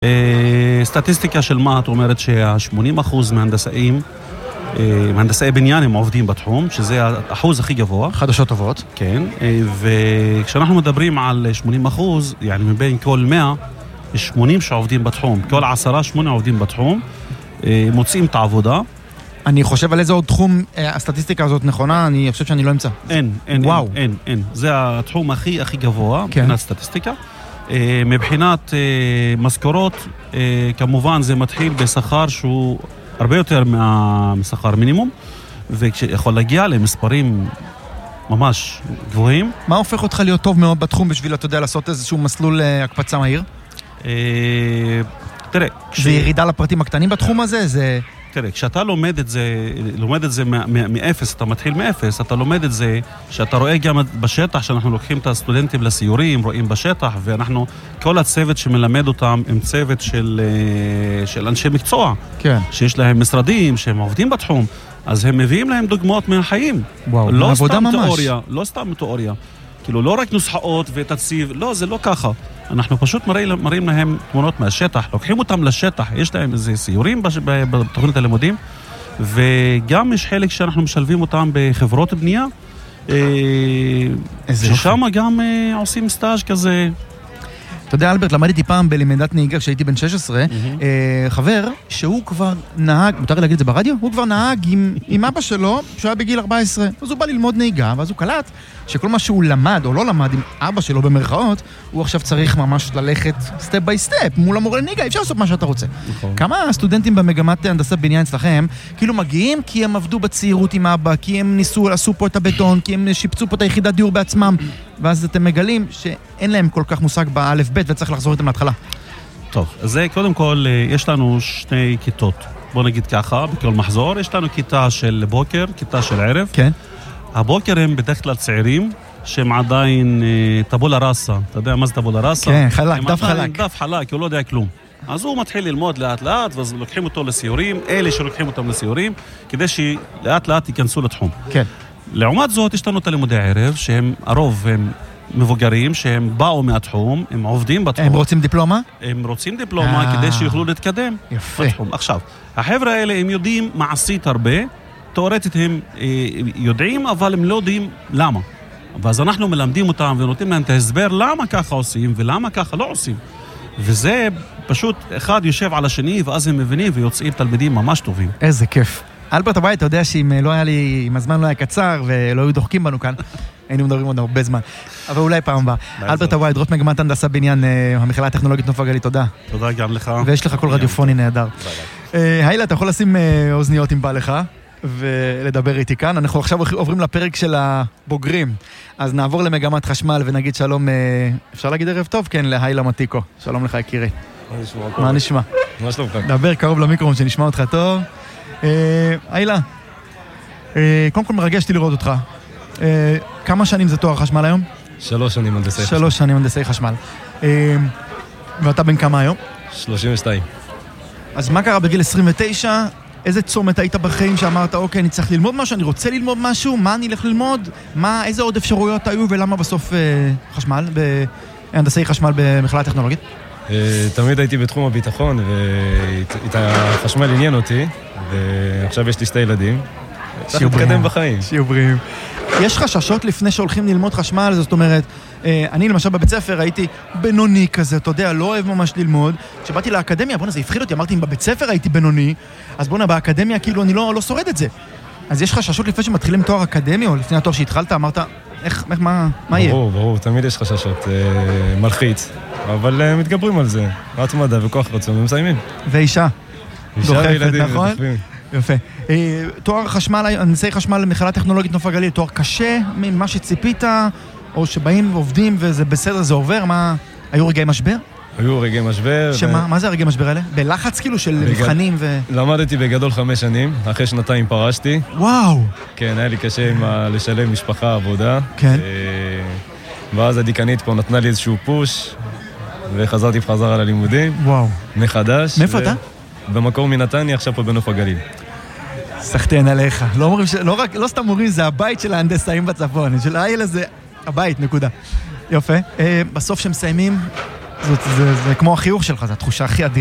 סטטיסטיקה של מה את אומרת שה-80% מהנדסאי בניין הם עובדים בתחום, שזה האחוז הכי גבוה. חדשות טובות. כן, וכשאנחנו מדברים על 80%, yani מבין כל 100, יש 80 שעובדים בתחום. כל 8 עובדים בתחום, מוצאים את העבודה. אני חושב על איזה עוד תחום הסטטיסטיקה הזאת נכונה, אני חושב שאני לא אמצא. אין. זה התחום הכי גבוה, מבחינת סטטיסטיקה. מבחינת משכורות, כמובן זה מתחיל בשכר שהוא הרבה יותר משכר מינימום, ויכול להגיע למספרים ממש גבוהים. מה הופך אותך להיות טוב מאוד בתחום בשביל, אתה יודע, לעשות איזשהו מסלול הקפצה מהיר? תראה, זה ירידה לפרטים הקטנים בתחום הזה? תראה, כשאתה לומד את זה מאפס, אתה מתחיל מאפס, אתה לומד את זה, שאתה רואה גם בשטח, שאנחנו לוקחים את הסטודנטים לסיורים, רואים בשטח, ואנחנו, כל הצוות שמלמד אותם, הם צוות של אנשי מקצוע, כן. שיש להם משרדים, שהם עובדים בתחום, אז הם מביאים להם דוגמאות מהחיים. וואו, לא עבודה סתם ממש. תיאוריה, לא סתם תיאוריה. כאילו, לא רק נוסחאות ותציב, לא, זה לא ככה. אנחנו פשוט מראים להם תמונות מהשטח, לוקחים אותם לשטח, יש להם איזה סיורים בתוכנית הלימודים, וגם יש חלק שאנחנו משלבים אותם בחברות בנייה, ששם גם עושים סטאז' כזה. אתה יודע, אלברט, למדתי פעם בלימדת נהיגה כשהייתי בן 16, חבר שהוא כבר נהג, מותר להגיד את זה ברדיו? הוא כבר נהג עם אבא שלו, שהוא היה בגיל 14, אז הוא בא ללמוד נהיגה, ואז הוא קלט שכל מה שהוא למד או לא למד עם אבא שלו במרכאות, הוא עכשיו צריך ממש ללכת סטפ ביי סטפ מול המורה לנהיגה, אפשר לעשות מה שאתה רוצה. כמה הסטודנטים במגמת הנדסת בניין אצלכם, כאילו מגיעים כי הם עבדו בצעירות עם אבא, כי הם עשו פה את הבטון, כי הם שיפצו פה את היחידת דיור בעצמם, ואז אתם מגלים שאין להם כל כך מושג באלף בית וצריך לחזור איתם להתחלה. טוב, אז זה קודם כל, יש לנו 2 כיתות. בוא נגיד ככה, בכל מחזור, יש לנו כיתה של בוקר, כיתה של ערב. כן. הבוקר הם בדרך כלל צעירים, שהם עדיין טבולה ראסה. אתה יודע מה זה טבולה ראסה? כן, חלק, דף חלק. דף חלק, הוא לא יודע כלום. אז הוא מתחיל ללמוד לאט לאט, ואז לוקחים אותו לסיורים, אלה שלוקחים אותם לסיורים, כדי שלאט לאט ייכנסו לתחום. כן. לעומת זאת, יש לנו את הלימודי הערב, שהם הרוב הם מבוגרים, שהם באו מהתחום, הם עובדים בתחום. הם רוצים דיפלומה? הם רוצים דיפלומה כדי שיוכלו להתקדם. יפה. בתחום. עכשיו, החבר'ה האלה הם יודעים מעשית הרבה, תיאורטית הם יודעים, אבל הם לא יודעים למה. ואז אנחנו מלמדים אותם ונותנים להם את ההסבר למה ככה עושים ולמה ככה לא עושים. וזה פשוט אחד יושב על השני, ואז הם מבינים ויוצאים תלמידים ממש טובים. איזה כיף. אלברט הבית, אתה יודע שאם לא היה לי, אם הזמן לא היה קצר ולא היו דוחקים בנו כאן, היינו מדברים עוד הרבה זמן. אבל אולי פעם הבאה. אלברט הבית, ראש מגמת הנדסה בניין, המכללה הטכנולוגית נוף הגליל, תודה. תודה גם לך. ויש לך קול רדיופוני נהדר. היילה, אתה יכול לשים אוזניות אם בא לך, ולדבר איתי כאן. אנחנו עכשיו עוברים לפרק של הבוגרים. אז נעבור למגמת חשמל ונגיד שלום, אפשר להגיד ערב טוב? כן, להיילה מתיקו. שלום לך, יקירי. מה נשמע? מה שלומך? דבר קרוב למיקרופון שנשמע אותך טוב. היילה, קודם כל מרגשתי לראות אותך. כמה שנים זה תואר חשמל היום? 3 שנים הנדסי חשמל. 3 שנים הנדסי חשמל. ואתה בן כמה היום? 32. אז מה קרה בגיל 29? איזה צומת היית בחיים שאמרת, אוקיי, אני צריך ללמוד משהו, אני רוצה ללמוד משהו, מה אני אלך ללמוד? איזה עוד אפשרויות היו ולמה בסוף חשמל, בהנדסי חשמל במכללה הטכנולוגית? תמיד הייתי בתחום הביטחון, והחשמל עניין אותי, ועכשיו יש לי 2 ילדים. צריך להתקדם בחיים. שיהיו בריאים. יש חששות לפני שהולכים ללמוד חשמל, זאת אומרת, אני למשל בבית ספר הייתי בינוני כזה, אתה יודע, לא אוהב ממש ללמוד. כשבאתי לאקדמיה, בוא'נה, זה הפחיד אותי, אמרתי, אם בבית ספר הייתי בינוני, אז בוא'נה, באקדמיה כאילו אני לא שורד את זה. אז יש חששות לפני שמתחילים תואר אקדמי, או לפני התואר שהתחלת, אמרת, מה יהיה? ברור, תמיד יש חששות, מלחיץ, אבל מתגברים על זה, התמדה וכוח רצון, ומסיימים. ואישה. אישה וילדים, נכון? יפה. תואר חשמל, הנדסי חשמל למכללה הטכנולוגית נוף הגליל, תואר קשה ממה שציפית, או שבאים ועובדים וזה בסדר, זה עובר, היו רגעי משבר? היו רגעי משבר. מה זה הרגעי משבר האלה? בלחץ כאילו של מבחנים למדתי בגדול 5 שנים, אחרי 2 פרשתי. וואו! כן, היה לי קשה לשלם משפחה, עבודה. כן. ואז הדיקנית פה נתנה לי איזשהו פוש, וחזרתי בחזרה ללימודים. וואו. מחדש. מאיפה אתה? במקור מנתניה, עכשיו פה בנוף הגליל. סחטיין עליך. לא סתם אומרים, זה הבית של ההנדסאים בצפון. של האלה זה הבית, נקודה. יפה. בסוף שמסיימים, זה כמו החיוך שלך, זו התחושה הכי אדירה.